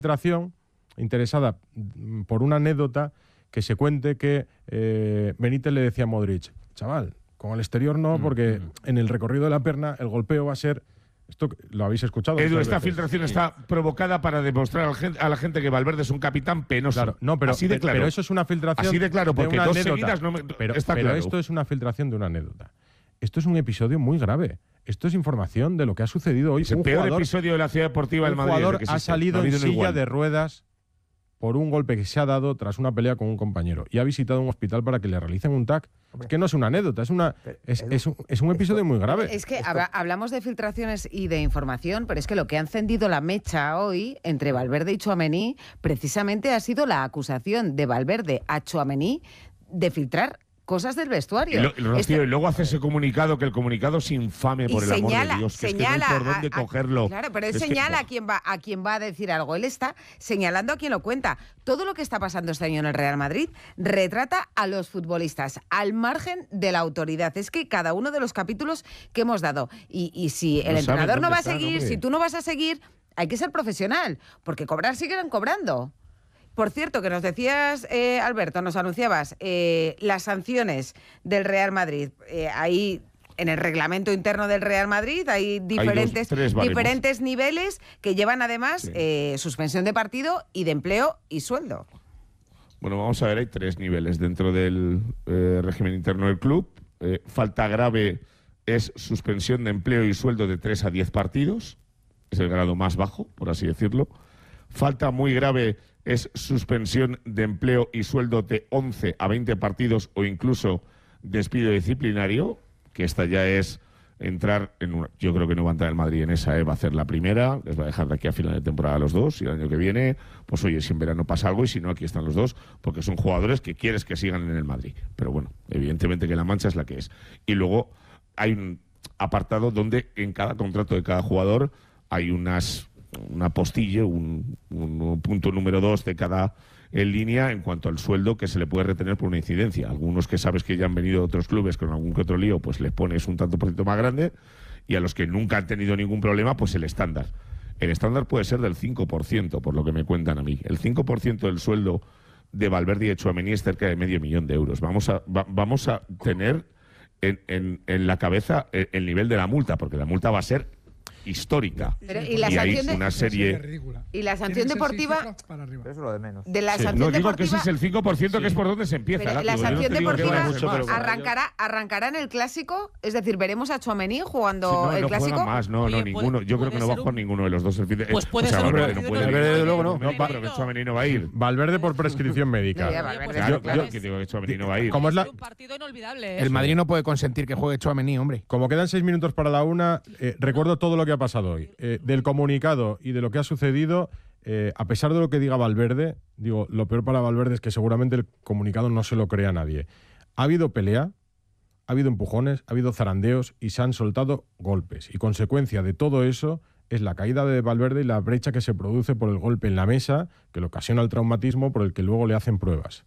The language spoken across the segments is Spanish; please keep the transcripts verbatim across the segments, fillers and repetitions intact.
filtración interesada por una anécdota que se cuente que eh, Benítez le decía a Modric, chaval, con el exterior no, porque mm. en el recorrido de la pierna el golpeo va a ser... Esto lo habéis escuchado. Edu, esta veces. filtración sí. está provocada para demostrar a la gente que Valverde es un capitán penoso. Claro, no, pero, así de claro. pero eso es una filtración. Así de claro, porque de dos anécdota. seguidas no me, pero, está pero claro. esto es una filtración de una anécdota. Esto es un episodio muy grave. Esto es información de lo que ha sucedido hoy. Es el un peor jugador, episodio de la Ciudad Deportiva del Madrid. Un jugador que ha salido no en silla igual. de ruedas por un golpe que se ha dado tras una pelea con un compañero y ha visitado un hospital para que le realicen un T A C. Es que no es una anécdota, es, una, es, es, un, es un episodio muy grave. Es que habla, hablamos de filtraciones y de información, pero es que lo que ha encendido la mecha hoy entre Valverde y Tchouaméni precisamente ha sido la acusación de Valverde a Tchouaméni de filtrar cosas del vestuario. Y, lo, y, Rocío, este, y luego hace ese comunicado, que el comunicado es infame, por el señala, amor de Dios, que señala es que no hay por dónde a, a, cogerlo. Claro, pero él es señala que, a quién va a quién va a decir algo. Él está señalando a quien lo cuenta. Todo lo que está pasando este año en el Real Madrid retrata a los futbolistas al margen de la autoridad. Es que cada uno de los capítulos que hemos dado, y, y si el no entrenador no va a seguir, están, si tú no vas a seguir, hay que ser profesional, porque cobrar siguen cobrando. Por cierto, que nos decías, eh, Alberto, nos anunciabas eh, las sanciones del Real Madrid. Eh, ahí, en el reglamento interno del Real Madrid, hay diferentes, hay dos, diferentes niveles que llevan además sí. eh, suspensión de partido y de empleo y sueldo. Bueno, vamos a ver, hay tres niveles dentro del eh, régimen interno del club. Eh, falta grave es suspensión de empleo y sueldo de tres a diez partidos. Es el grado más bajo, por así decirlo. Falta muy grave es suspensión de empleo y sueldo de once a veinte partidos o incluso despido disciplinario, que esta ya es entrar en una... Yo creo que no va a entrar el Madrid en esa, ¿eh? Va a hacer la primera, les va a dejar de aquí a final de temporada a los dos, y el año que viene, pues oye, si en verano pasa algo y si no, aquí están los dos, porque son jugadores que quieres que sigan en el Madrid. Pero bueno, evidentemente que la mancha es la que es. Y luego hay un apartado donde en cada contrato de cada jugador hay unas... una postilla, un, un punto número dos de cada en línea en cuanto al sueldo que se le puede retener por una incidencia. Algunos que sabes que ya han venido de otros clubes con algún que otro lío, pues les pones un tanto por ciento más grande, y a los que nunca han tenido ningún problema, pues el estándar. El estándar puede ser del cinco por ciento, por lo que me cuentan a mí. El cinco por ciento del sueldo de Valverde y de Tchouaméni es cerca de medio millón de euros. Vamos a, va, vamos a tener en, en, en la cabeza el, el nivel de la multa, porque la multa va a ser histórica. Pero, y, la y hay de, una serie... Y la sanción deportiva... Eso es lo de menos. De la sí. sanción no, digo deportiva, que ese es el cinco por ciento, sí. que es por donde se empieza. Pero la, la sanción no deportiva mucho, arrancará, arrancará en el Clásico, es decir, veremos a Tchouaméni jugando sí, no, el no Clásico. No, más, no, Oye, no, ninguno. puede, Yo creo que no va por un... ninguno de los dos. Pues puede o sea, ser un Valverde no puede ir. Valverde, luego no. No, pero que Tchouaméni no va a ir. Valverde por prescripción médica. Sí, Valverde. Claro, claro, que digo que Tchouaméni no va a ir. Como es la... un partido inolvidable. El Madrid no puede consentir que juegue Tchouaméni, hombre. Como quedan seis minutos para la una, eh, recuerdo todo lo que ha pasado hoy. Eh, del comunicado y de lo que ha sucedido, eh, a pesar de lo que diga Valverde, digo, lo peor para Valverde es que seguramente el comunicado no se lo cree a nadie. Ha habido pelea, ha habido empujones, ha habido zarandeos y se han soltado golpes. Y consecuencia de todo eso es la caída de Valverde y la brecha que se produce por el golpe en la mesa, que le ocasiona el traumatismo por el que luego le hacen pruebas.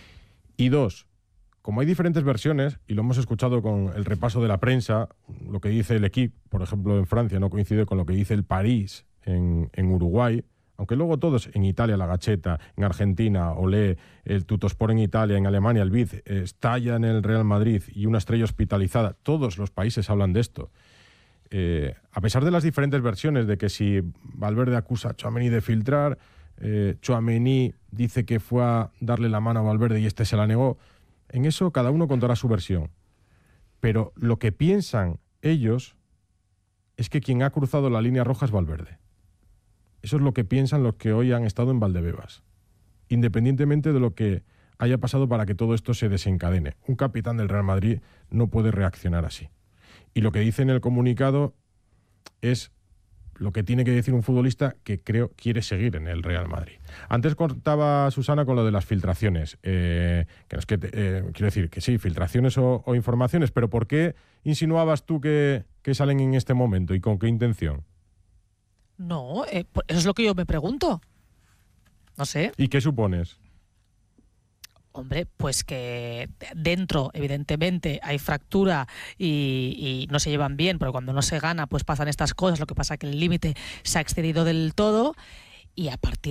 Y dos, como hay diferentes versiones, y lo hemos escuchado con el repaso de la prensa, lo que dice el Equipe, por ejemplo, en Francia, no coincide con lo que dice el París en, en Uruguay, aunque luego todos, en Italia la Gazzetta, en Argentina Olé, el Tuttosport en Italia, en Alemania el Bild, estalla en el Real Madrid y una estrella hospitalizada, todos los países hablan de esto. Eh, a pesar de las diferentes versiones de que si Valverde acusa a Tchouaméni de filtrar, eh, Tchouaméni dice que fue a darle la mano a Valverde y este se la negó, en eso cada uno contará su versión. Pero lo que piensan ellos es que quien ha cruzado la línea roja es Valverde. Eso es lo que piensan los que hoy han estado en Valdebebas. Independientemente de lo que haya pasado para que todo esto se desencadene. Un capitán del Real Madrid no puede reaccionar así. Y lo que dice en el comunicado es lo que tiene que decir un futbolista que creo quiere seguir en el Real Madrid. Antes contaba Susana con lo de las filtraciones. Eh, que no es que te, eh, quiero decir que sí, filtraciones o, o informaciones, pero ¿por qué insinuabas tú que, que salen en este momento y con qué intención? No, eh, eso es lo que yo me pregunto. No sé. ¿Y qué supones? Hombre, pues que dentro, evidentemente, hay fractura y, y no se llevan bien, pero cuando no se gana, pues pasan estas cosas. Lo que pasa es que el límite se ha excedido del todo y a partir